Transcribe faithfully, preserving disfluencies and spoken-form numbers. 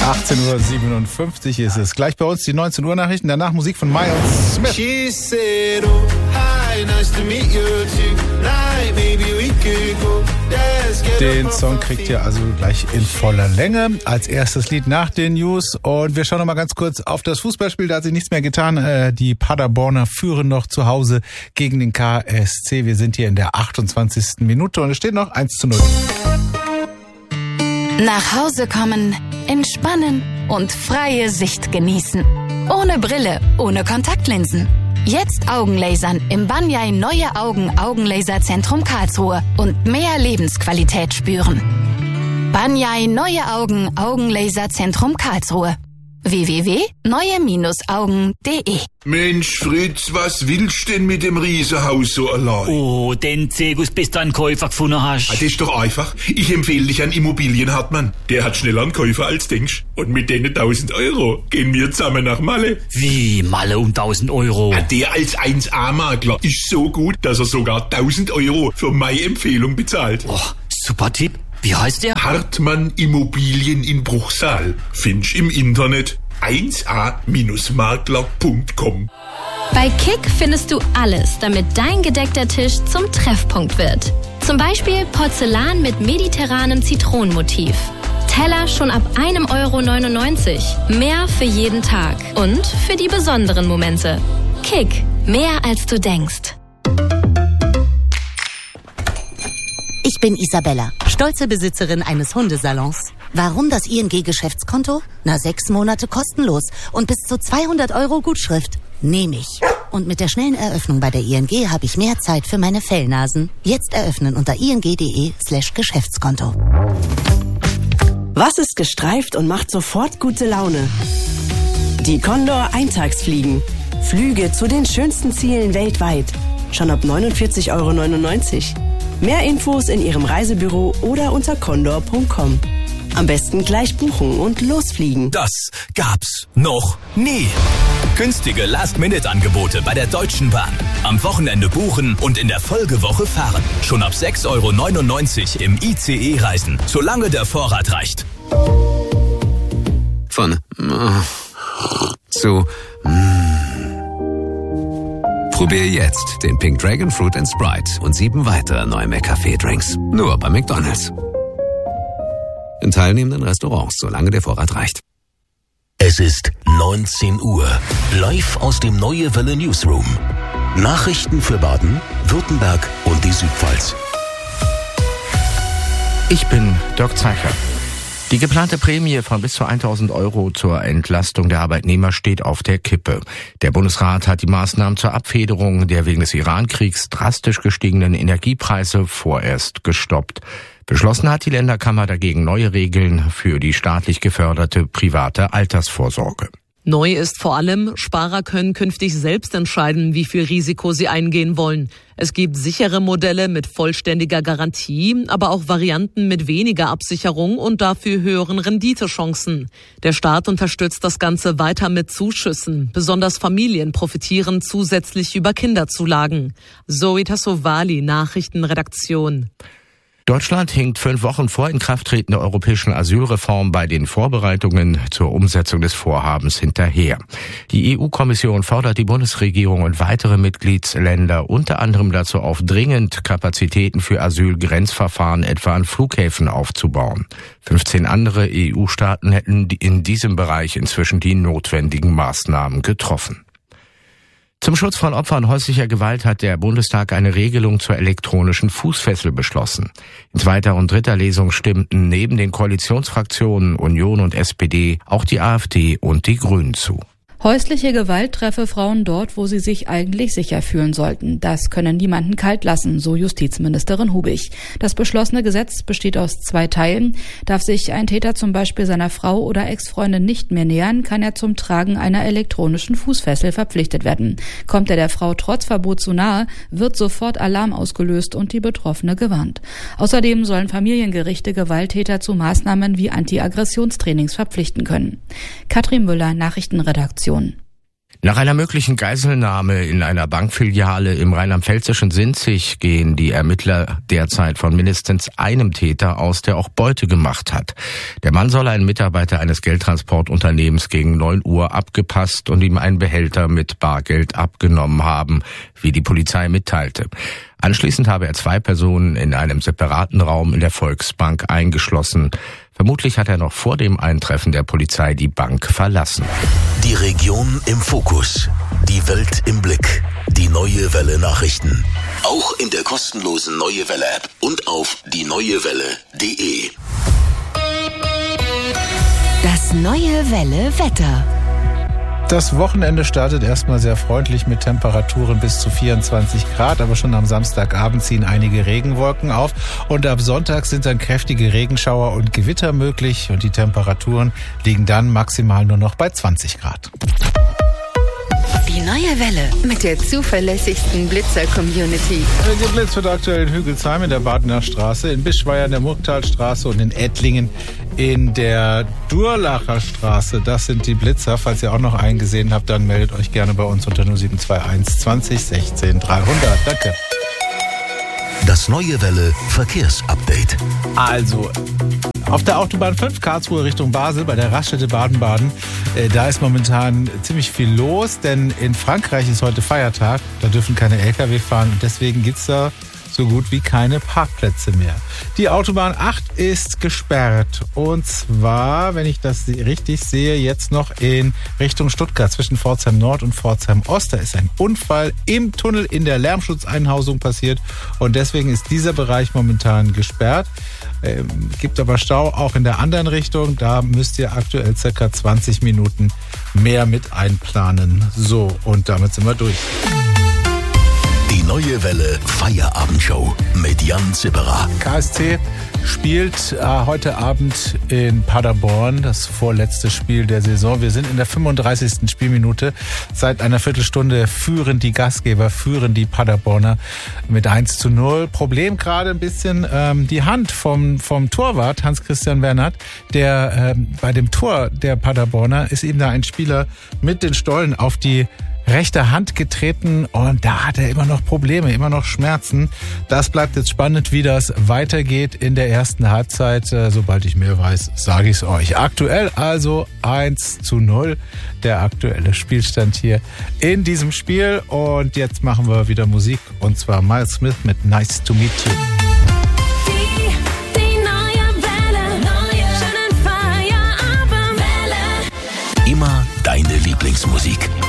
achtzehn Uhr siebenundfünfzig ist es. Gleich bei uns die neunzehn Uhr Nachrichten, danach Musik von Miles Smith. She said, oh, hi, nice to meet you tonight, maybe we could go. Den Song kriegt ihr also gleich in voller Länge. Als erstes Lied nach den News. Und wir schauen noch mal ganz kurz auf das Fußballspiel. Da hat sich nichts mehr getan. Die Paderborner führen noch zu Hause gegen den K S C. Wir sind hier in der achtundzwanzigsten Minute und es steht noch eins zu null. Nach Hause kommen, entspannen und freie Sicht genießen. Ohne Brille, ohne Kontaktlinsen. Jetzt Augenlasern im Banyai Neue Augen Augenlaserzentrum Karlsruhe und mehr Lebensqualität spüren. Banyai Neue Augen Augenlaserzentrum Karlsruhe. w w w punkt neue augen punkt de Mensch, Fritz, was willst denn mit dem Riesenhaus so allein? Oh, den Zegus, bis du einen Käufer gefunden hast. Ah, das ist doch einfach. Ich empfehle dich an Immobilien Hartmann. Der hat schneller einen Käufer als denkst. Und mit denen tausend Euro gehen wir zusammen nach Malle. Wie, Malle um tausend Euro? Ah, der als eins A Makler ist so gut, dass er sogar tausend Euro für meine Empfehlung bezahlt. Oh, super Tipp. Wie heißt der? Hartmann Immobilien in Bruchsal. Findest im Internet eins a Makler punkt com. Bei Kick findest du alles, damit dein gedeckter Tisch zum Treffpunkt wird. Zum Beispiel Porzellan mit mediterranem Zitronenmotiv. Teller schon ab einem Euro neunundneunzig. Mehr für jeden Tag und für die besonderen Momente. Kick, mehr als du denkst. Ich bin Isabella, stolze Besitzerin eines Hundesalons. Warum das I N G-Geschäftskonto? Na, sechs Monate kostenlos und bis zu zweihundert Euro Gutschrift. Nehme ich. Und mit der schnellen Eröffnung bei der I N G habe ich mehr Zeit für meine Fellnasen. Jetzt eröffnen unter ing.de slash Geschäftskonto. Was ist gestreift und macht sofort gute Laune? Die Condor Eintagsfliegen. Flüge zu den schönsten Zielen weltweit. Schon ab neunundvierzig Euro neunundneunzig. Mehr Infos in Ihrem Reisebüro oder unter condor punkt com. Am besten gleich buchen und losfliegen. Das gab's noch nie. Günstige Last-Minute-Angebote bei der Deutschen Bahn. Am Wochenende buchen und in der Folgewoche fahren. Schon ab sechs Euro neunundneunzig im I C E reisen, solange der Vorrat reicht. Von zu Probier jetzt den Pink Dragon Fruit and Sprite und sieben weitere neue McCafé-Drinks. Nur bei McDonald's. In teilnehmenden Restaurants, solange der Vorrat reicht. Es ist neunzehn Uhr. Live aus dem Neue Welle Newsroom. Nachrichten für Baden, Württemberg und die Südpfalz. Ich bin Dirk Zeicher. Die geplante Prämie von bis zu tausend Euro zur Entlastung der Arbeitnehmer steht auf der Kippe. Der Bundesrat hat die Maßnahmen zur Abfederung der wegen des Iran-Kriegs drastisch gestiegenen Energiepreise vorerst gestoppt. Beschlossen hat die Länderkammer dagegen neue Regeln für die staatlich geförderte private Altersvorsorge. Neu ist vor allem, Sparer können künftig selbst entscheiden, wie viel Risiko sie eingehen wollen. Es gibt sichere Modelle mit vollständiger Garantie, aber auch Varianten mit weniger Absicherung und dafür höheren Renditechancen. Der Staat unterstützt das Ganze weiter mit Zuschüssen. Besonders Familien profitieren zusätzlich über Kinderzulagen. Zoe Tassovali, Nachrichtenredaktion. Deutschland hinkt fünf Wochen vor Inkrafttreten der europäischen Asylreform bei den Vorbereitungen zur Umsetzung des Vorhabens hinterher. Die E U-Kommission fordert die Bundesregierung und weitere Mitgliedsländer unter anderem dazu auf, dringend Kapazitäten für Asylgrenzverfahren etwa an Flughäfen aufzubauen. fünfzehn andere E U-Staaten hätten in diesem Bereich inzwischen die notwendigen Maßnahmen getroffen. Zum Schutz von Opfern häuslicher Gewalt hat der Bundestag eine Regelung zur elektronischen Fußfessel beschlossen. In zweiter und dritter Lesung stimmten neben den Koalitionsfraktionen Union und S P D auch die AfD und die Grünen zu. Häusliche Gewalt treffe Frauen dort, wo sie sich eigentlich sicher fühlen sollten. Das könne niemanden kalt lassen, so Justizministerin Hubig. Das beschlossene Gesetz besteht aus zwei Teilen. Darf sich ein Täter zum Beispiel seiner Frau oder Ex-Freundin nicht mehr nähern, kann er zum Tragen einer elektronischen Fußfessel verpflichtet werden. Kommt er der Frau trotz Verbot zu nahe, wird sofort Alarm ausgelöst und die Betroffene gewarnt. Außerdem sollen Familiengerichte Gewalttäter zu Maßnahmen wie Anti-Aggressionstrainings verpflichten können. Katrin Müller, Nachrichtenredaktion. Nach einer möglichen Geiselnahme in einer Bankfiliale im rheinland-pfälzischen Sinzig gehen die Ermittler derzeit von mindestens einem Täter aus, der auch Beute gemacht hat. Der Mann soll einen Mitarbeiter eines Geldtransportunternehmens gegen neun Uhr abgepasst und ihm einen Behälter mit Bargeld abgenommen haben, wie die Polizei mitteilte. Anschließend habe er zwei Personen in einem separaten Raum in der Volksbank eingeschlossen. Vermutlich hat er noch vor dem Eintreffen der Polizei die Bank verlassen. Die Region im Fokus. Die Welt im Blick. Die Neue Welle Nachrichten. Auch in der kostenlosen Neue Welle App und auf die neue welle punkt de. Das Neue Welle Wetter. Das Wochenende startet erstmal sehr freundlich mit Temperaturen bis zu vierundzwanzig Grad, aber schon am Samstagabend ziehen einige Regenwolken auf und ab Sonntag sind dann kräftige Regenschauer und Gewitter möglich und die Temperaturen liegen dann maximal nur noch bei zwanzig Grad. Die Neue Welle mit der zuverlässigsten Blitzer-Community. Geblitzt wird aktuell in Hügelsheim in der Badener Straße, in Bischweier in der Murgtalstraße und in Ettlingen in der Durlacher Straße. Das sind die Blitzer. Falls ihr auch noch einen gesehen habt, dann meldet euch gerne bei uns unter null sieben zwei eins zwanzig sechzehn dreihundert. Danke. Das Neue Welle Verkehrsupdate. Also, auf der Autobahn fünf Karlsruhe Richtung Basel bei der Raststätte Baden-Baden, äh, da ist momentan ziemlich viel los, denn in Frankreich ist heute Feiertag, da dürfen keine L K W fahren und deswegen gibt's da so gut wie keine Parkplätze mehr. Die Autobahn acht ist gesperrt und zwar, wenn ich das richtig sehe, jetzt noch in Richtung Stuttgart zwischen Pforzheim Nord und Pforzheim Ost. Da ist ein Unfall im Tunnel in der Lärmschutzeinhausung passiert und deswegen ist dieser Bereich momentan gesperrt. Ähm, gibt aber Stau auch in der anderen Richtung. Da müsst ihr aktuell circa zwanzig Minuten mehr mit einplanen. So, und damit sind wir durch. Die Neue Welle Feierabendshow mit Jan Zipperer. K S C spielt äh, heute Abend in Paderborn, das vorletzte Spiel der Saison. Wir sind in der fünfunddreißigsten Spielminute. Seit einer Viertelstunde führen die Gastgeber, führen die Paderborner mit eins zu null. Problem gerade ein bisschen ähm, die Hand vom, vom Torwart, Hans-Christian Wernert, der ähm, bei dem Tor der Paderborner ist ihm da ein Spieler mit den Stollen auf die rechte Hand getreten und da hat er immer noch Probleme, immer noch Schmerzen. Das bleibt jetzt spannend, wie das weitergeht in der ersten Halbzeit. Sobald ich mehr weiß, sage ich es euch. Aktuell also eins zu null, der aktuelle Spielstand hier in diesem Spiel. Und jetzt machen wir wieder Musik und zwar Miles Smith mit Nice to Meet You. Die, die neue Welle, neue, schönen Feierabendwelle. Immer deine Lieblingsmusik.